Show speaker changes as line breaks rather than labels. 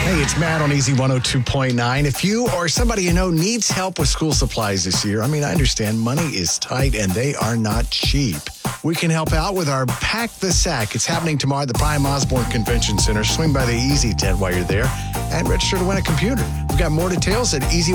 Hey, it's Matt on Easy 102.9. If you or somebody you know needs help with school supplies this year, I understand money is tight and they are not cheap. We can help out with our Pack the Sack. It's happening tomorrow at the Prime Osborne Convention Center. Swing by the Easy tent while you're there and register to win a computer. We've got more details at easy